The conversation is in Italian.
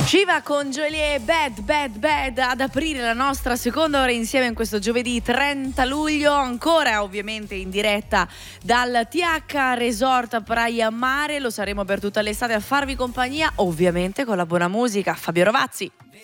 Shiva con Geolier, Bad ad aprire la nostra seconda ora insieme in questo giovedì 30 luglio, ancora ovviamente in diretta dal TH Resort Praia Mare. Lo saremo per tutta l'estate a farvi compagnia, ovviamente con la buona musica. Fabio Rovazzi.